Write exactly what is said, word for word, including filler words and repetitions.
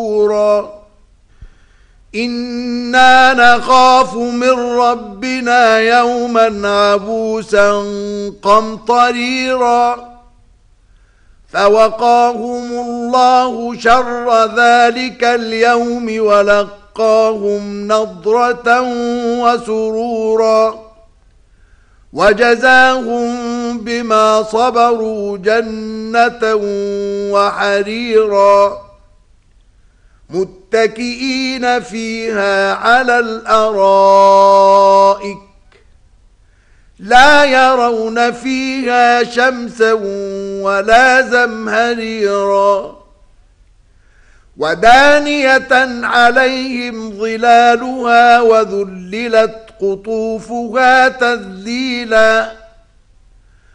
إنا نخاف من ربنا يوما عبوسا قمطريرا فوقاهم الله شر ذلك اليوم ولقاهم نضرة وسرورا وجزاهم بما صبروا جنة وحريرا متكئين فيها على الأرائك لا يرون فيها شمسا ولا زمهريرا ودانية عليهم ظلالها وذللت قطوفها تذليلا